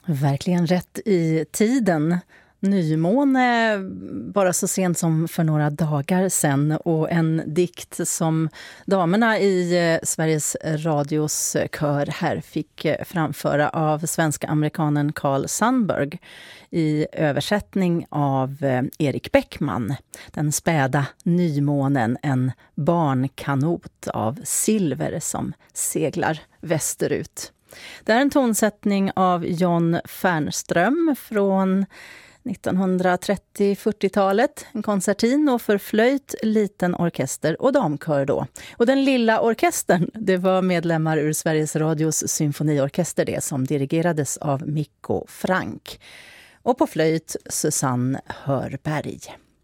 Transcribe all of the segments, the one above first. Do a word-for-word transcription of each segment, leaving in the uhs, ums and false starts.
Verkligen rätt i tiden. Nymåne bara så sent som för några dagar sedan, och en dikt som damerna i Sveriges Radios kör här fick framföra av svenska amerikanen Carl Sandburg i översättning av Erik Bäckman. Den späda nymånen, en barnkanot av silver som seglar västerut. Det är en tonsättning av John Fernström från nittonhundratrettio-fyrtiotalet, en koncertino för flöjt, liten orkester och damkör då. Och den lilla orkestern, det var medlemmar ur Sveriges Radios symfoniorkester, det som dirigerades av Mikko Frank. Och på flöjt Susanne Hörberg.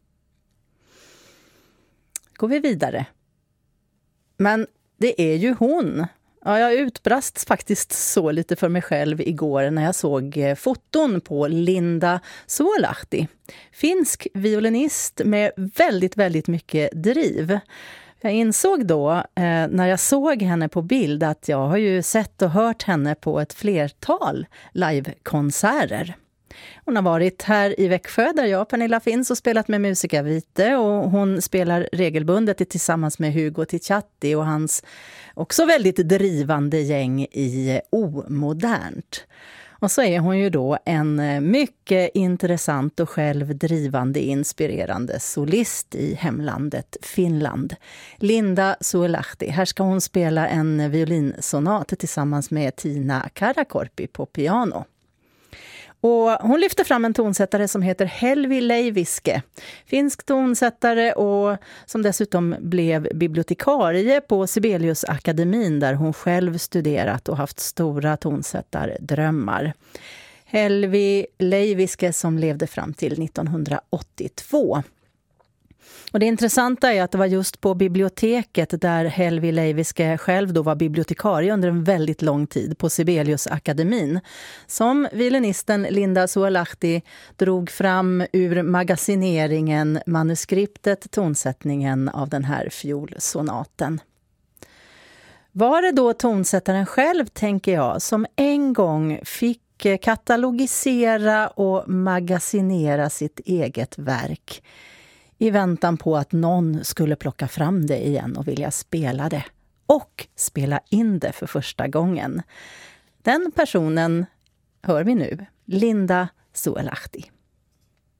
Går vi vidare. Men det är ju hon. Ja, jag utbrast faktiskt så lite för mig själv igår när jag såg foton på Linda Suolahti. Finsk violinist med väldigt, väldigt mycket driv. Jag insåg då eh, när jag såg henne på bild att jag har ju sett och hört henne på ett flertal livekonserter. Hon har varit här i Växjö där jag, Pernilla, finns och spelat med Musica Vitae, och hon spelar regelbundet tillsammans med Hugo Ticciatti och hans också väldigt drivande gäng i Omodernt. Och så är hon ju då en mycket intressant och självdrivande, inspirerande solist i hemlandet Finland. Linda Suolahti. Här ska hon spela en violinsonat tillsammans med Tina Karakorpi på piano. Och hon lyfter fram en tonsättare som heter Helvi Leiviske. Finsk tonsättare och som dessutom blev bibliotekarie på Sibeliusakademin där hon själv studerat och haft stora tonsättardrömmar. Helvi Leiviske som levde fram till nittonhundraåttiotvå. Och det intressanta är att det var just på biblioteket där Helvi Leiviske själv då var bibliotekarie under en väldigt lång tid på Sibeliusakademin som violinisten Linda Suolahti drog fram ur magasineringen manuskriptet, tonsättningen av den här fiolsonaten. Var det då tonsättaren själv, tänker jag, som en gång fick katalogisera och magasinera sitt eget verk i väntan på att någon skulle plocka fram det igen och vilja spela det och spela in det för första gången. Den personen hör vi nu, Linda Suolahti.